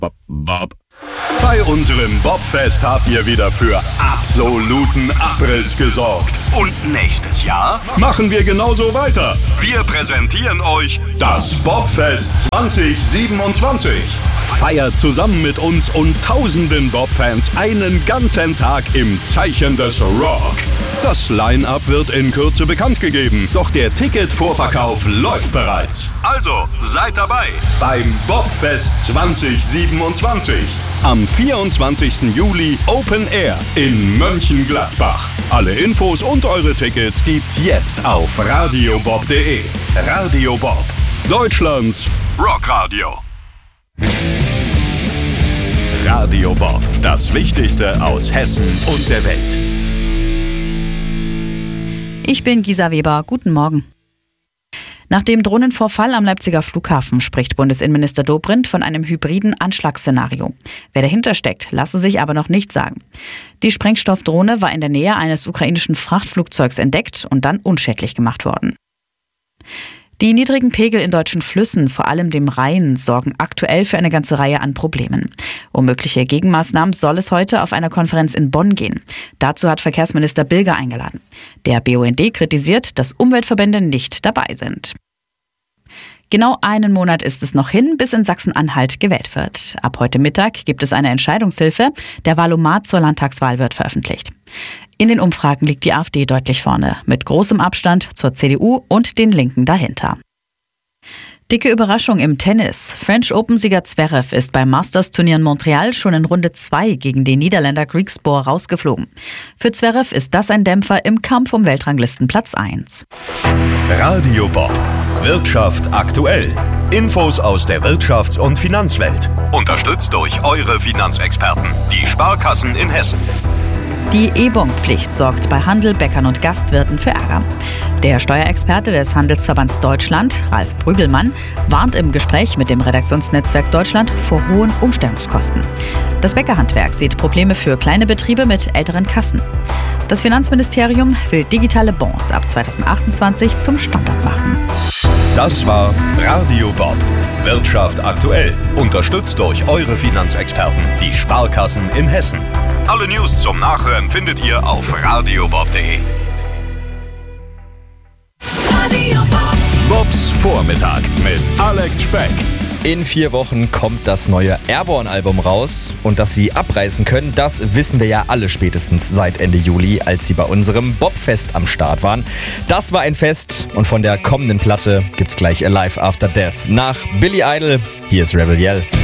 Bob. Bei unserem Bobfest habt ihr wieder für absoluten Abriss gesorgt. Und nächstes Jahr machen wir genauso weiter. Wir präsentieren euch das Bobfest 2027. Feiert zusammen mit uns und tausenden Bob-Fans einen ganzen Tag im Zeichen des Rock. Das Line-Up wird in Kürze bekannt gegeben, doch der Ticketvorverkauf läuft bereits. Also seid dabei beim Bobfest 2027. Am 24. Juli Open Air in Mönchengladbach. Alle Infos und eure Tickets gibt's jetzt auf radiobob.de. Radio Bob, Deutschlands Rockradio. Radio Bob, das Wichtigste aus Hessen und der Welt. Ich bin Gisa Weber. Guten Morgen. Nach dem Drohnenvorfall am Leipziger Flughafen spricht Bundesinnenminister Dobrindt von einem hybriden Anschlagsszenario. Wer dahinter steckt, lasse sich aber noch nicht sagen. Die Sprengstoffdrohne war in der Nähe eines ukrainischen Frachtflugzeugs entdeckt und dann unschädlich gemacht worden. Die niedrigen Pegel in deutschen Flüssen, vor allem dem Rhein, sorgen aktuell für eine ganze Reihe an Problemen. Um mögliche Gegenmaßnahmen soll es heute auf einer Konferenz in Bonn gehen. Dazu hat Verkehrsminister Bilger eingeladen. Der BUND kritisiert, dass Umweltverbände nicht dabei sind. Genau einen Monat ist es noch hin, bis in Sachsen-Anhalt gewählt wird. Ab heute Mittag gibt es eine Entscheidungshilfe. Der Wahlomat zur Landtagswahl wird veröffentlicht. In den Umfragen liegt die AfD deutlich vorne, mit großem Abstand zur CDU und den Linken dahinter. Dicke Überraschung im Tennis. French Open-Sieger Zverev ist beim Masters-Turnier in Montreal schon in Runde 2 gegen den Niederländer Griekspoor rausgeflogen. Für Zverev ist das ein Dämpfer im Kampf um Weltranglistenplatz 1. Radio Bob, Wirtschaft aktuell. Infos aus der Wirtschafts- und Finanzwelt. Unterstützt durch eure Finanzexperten, die Sparkassen in Hessen. Die E-Bon-Pflicht sorgt bei Handel, Bäckern und Gastwirten für Ärger. Der Steuerexperte des Handelsverbands Deutschland, Ralf Brügelmann, warnt im Gespräch mit dem Redaktionsnetzwerk Deutschland vor hohen Umstellungskosten. Das Bäckerhandwerk sieht Probleme für kleine Betriebe mit älteren Kassen. Das Finanzministerium will digitale Bons ab 2028 zum Standard machen. Das war Radio Bob, Wirtschaft aktuell. Unterstützt durch eure Finanzexperten, die Sparkassen in Hessen. Alle News zum Nachhören findet ihr auf radiobob.de. Bobs Vormittag mit Alex Speck. In 4 Wochen kommt das neue Airborne-Album raus. Und dass sie abreißen können, das wissen wir ja alle spätestens seit Ende Juli, als sie bei unserem Bobfest am Start waren. Das war ein Fest und von der kommenden Platte gibt's gleich A Life After Death. Nach Billy Idol, hier ist Rebel Yell.